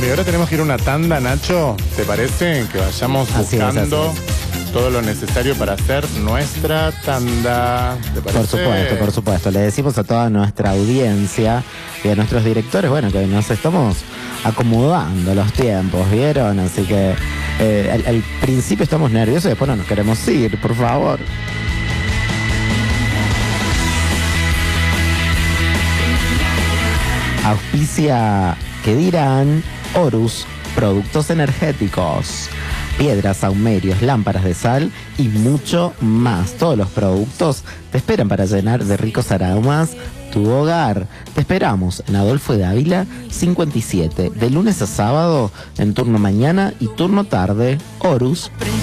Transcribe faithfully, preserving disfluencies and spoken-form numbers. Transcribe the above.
Bueno, y ahora tenemos que ir a una tanda, Nacho. ¿Te parece? Que vayamos Así es, buscando así todo lo necesario para hacer nuestra tanda. ¿Te parece? Por supuesto, por supuesto. Le decimos a toda nuestra audiencia y a nuestros directores, bueno, que nos estamos acomodando los tiempos, ¿vieron? Así que eh, al, al principio estamos nerviosos y después no nos queremos ir, por favor. Auspicia, ¿qué dirán? Horus, productos energéticos, piedras, saumerios, lámparas de sal y mucho más. Todos los productos te esperan para llenar de ricos aromas tu hogar. Te esperamos en Adolfo de Ávila cincuenta y siete, de lunes a sábado en turno mañana y turno tarde. Horus.